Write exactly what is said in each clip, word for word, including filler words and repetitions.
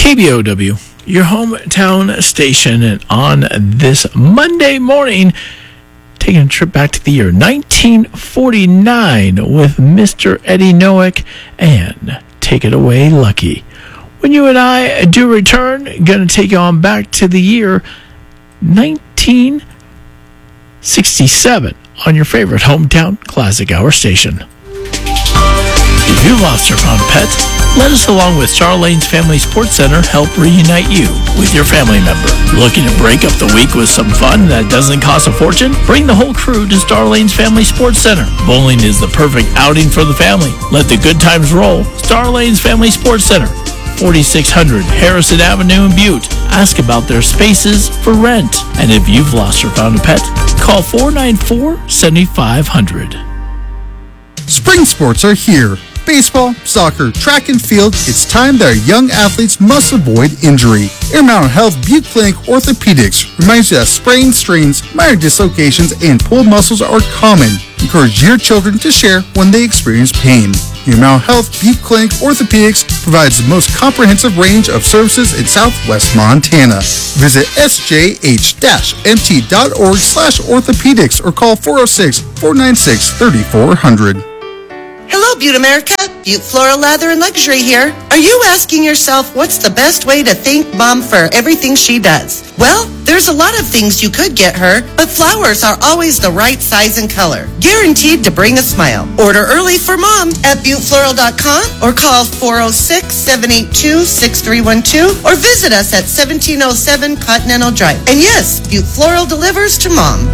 K B O W, your hometown station, and on this Monday morning, taking a trip back to the year nineteen forty-nine with Mister Eddie Noack and Take It Away Lucky. When you and I do return, going to take you on back to the year nineteen sixty-seven on your favorite hometown classic hour station. If you lost or found a pet, let us, along with Starlane's Family Sports Center, help reunite you with your family member. Looking to break up the week with some fun that doesn't cost a fortune? Bring the whole crew to Starlane's Family Sports Center. Bowling is the perfect outing for the family. Let the good times roll. Starlane's Family Sports Center, forty-six hundred Harrison Avenue in Butte. Ask about their spaces for rent. And if you've lost or found a pet, call four nine four, seven five zero zero. Spring sports are here. Baseball, soccer, track and field, it's time that our young athletes must avoid injury. Intermountain Health Butte Clinic Orthopedics reminds you that sprains, strains, minor dislocations, and pulled muscles are common. Encourage your children to share when they experience pain. Intermountain Health Butte Clinic Orthopedics provides the most comprehensive range of services in southwest Montana. Visit s j h dash m t dot org slash orthopedics or call four oh six, four nine six, three four zero zero. Hello, Butte America. Butte Floral Leather and Luxury here. Are you asking yourself what's the best way to thank Mom for everything she does? Well, there's a lot of things you could get her, but flowers are always the right size and color, guaranteed to bring a smile. Order early for Mom at butte floral dot com or call four oh six, seven eight two, six three one two or visit us at seventeen oh seven Continental Drive. And yes, Butte Floral delivers to Mom.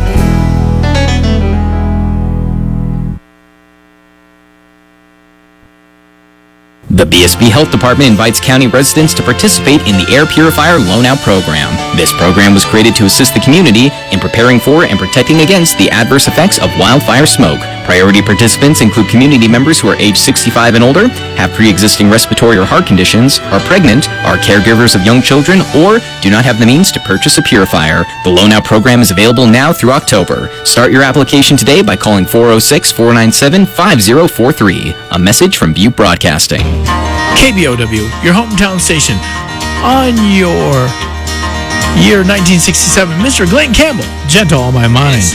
The B S B Health Department invites county residents to participate in the Air Purifier Loan Out Program. This program was created to assist the community in preparing for and protecting against the adverse effects of wildfire smoke. Priority participants include community members who are age sixty-five and older, have pre-existing respiratory or heart conditions, are pregnant, are caregivers of young children, or do not have the means to purchase a purifier. The Loan Out Program is available now through October. Start your application today by calling four oh six, four nine seven, five oh four three. A message from Butte Broadcasting. K B O W, your hometown station. On your year nineteen sixty-seven, Mister Glenn Campbell, Gentle on My Mind.